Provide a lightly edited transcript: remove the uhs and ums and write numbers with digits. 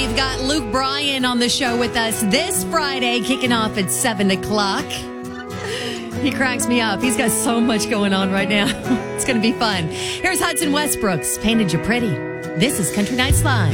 We've got Luke Bryan on the show with us this Friday, kicking off at 7 o'clock. He cracks me up. He's got so much going on right now. It's going to be fun. Here's Hudson Westbrook's Painted You Pretty. This is Country Nights Live.